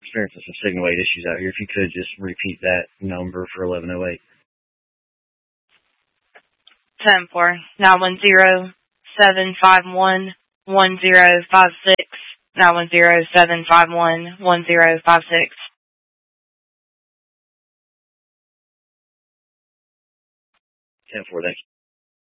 experiencing some signal weight issues out here. If you could just repeat that number for 1108. 10-4, 910-751-1056, 910-751-1056. 10-4, thank you.